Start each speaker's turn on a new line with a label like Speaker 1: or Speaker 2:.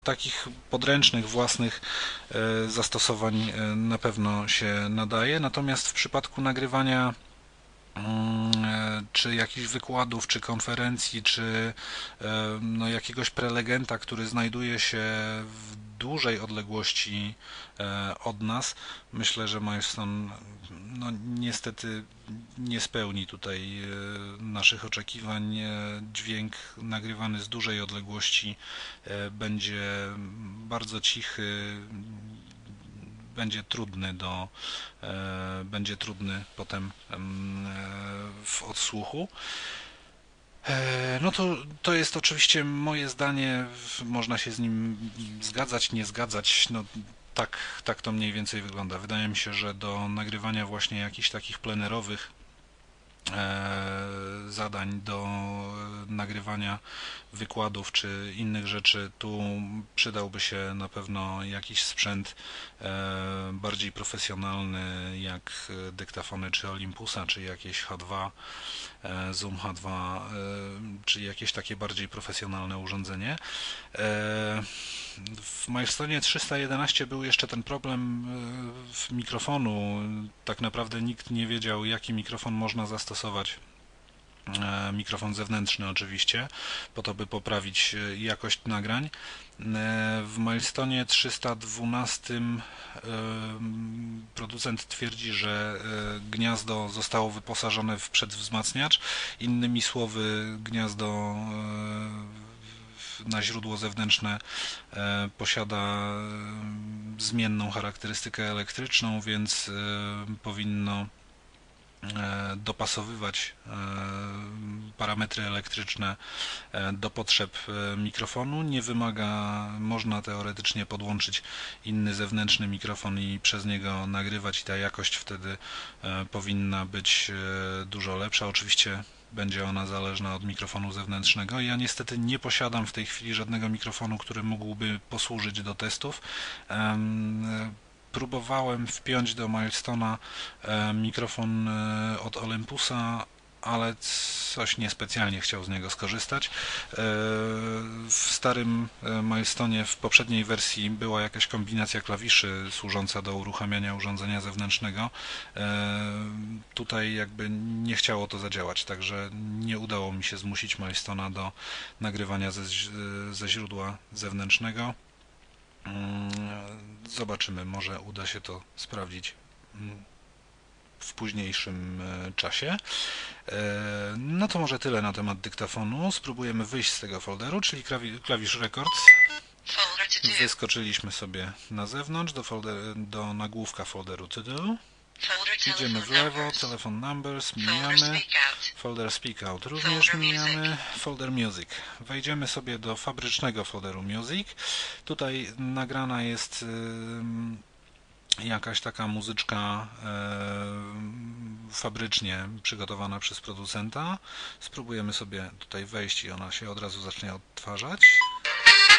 Speaker 1: takich podręcznych, własnych zastosowań na pewno się nadaje. Natomiast w przypadku nagrywania czy jakichś wykładów, czy konferencji, czy no, jakiegoś prelegenta, który znajduje się w dużej odległości od nas, myślę, że Milestone no, niestety nie spełni tutaj naszych oczekiwań. Dźwięk nagrywany z dużej odległości będzie bardzo cichy, będzie trudny potem w odsłuchu. No to jest oczywiście moje zdanie, można się z nim zgadzać, nie zgadzać, no tak to mniej więcej wygląda. Wydaje mi się, że do nagrywania właśnie jakichś takich plenerowych zadań, do nagrywania wykładów czy innych rzeczy, tu przydałby się na pewno jakiś sprzęt bardziej profesjonalny, jak dyktafony czy Olympusa, czy jakieś H2, Zoom H2, czy jakieś takie bardziej profesjonalne urządzenie. W Milestone 311 był jeszcze ten problem mikrofonu. Tak naprawdę nikt nie wiedział, jaki mikrofon można zastosować. Mikrofon zewnętrzny oczywiście, po to by poprawić jakość nagrań. W Milestone 312 producent twierdzi, że gniazdo zostało wyposażone w przedwzmacniacz. Innymi słowy, gniazdo na źródło zewnętrzne posiada zmienną charakterystykę elektryczną, więc powinno dopasowywać parametry elektryczne do potrzeb mikrofonu. Nie wymaga, można teoretycznie podłączyć inny zewnętrzny mikrofon i przez niego nagrywać i ta jakość wtedy powinna być dużo lepsza. Oczywiście będzie ona zależna od mikrofonu zewnętrznego. Ja niestety nie posiadam w tej chwili żadnego mikrofonu, który mógłby posłużyć do testów. Próbowałem wpiąć do Milestona mikrofon od Olympusa, ale coś niespecjalnie chciał z niego skorzystać. W starym Milestonie, w poprzedniej wersji była jakaś kombinacja klawiszy służąca do uruchamiania urządzenia zewnętrznego. Tutaj jakby nie chciało to zadziałać, także nie udało mi się zmusić Milestona do nagrywania ze źródła zewnętrznego. Zobaczymy, może uda się to sprawdzić w późniejszym czasie. No to może tyle na temat dyktafonu. Spróbujemy wyjść z tego folderu, czyli klawisz Record. Wyskoczyliśmy sobie na zewnątrz do nagłówka folderu To Do. Idziemy w lewo, Telephone Numbers, mijamy, folder Speak Out również mijamy, folder Music. Wejdziemy sobie do fabrycznego folderu Music. Tutaj nagrana jest jakaś taka muzyczka fabrycznie przygotowana przez producenta. Spróbujemy sobie tutaj wejść i ona się od razu zacznie odtwarzać.